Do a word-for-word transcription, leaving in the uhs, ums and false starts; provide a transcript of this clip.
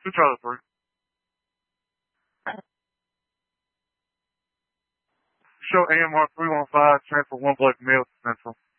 Two Charlie three. Show A M R three one five, transfer one block male to Central.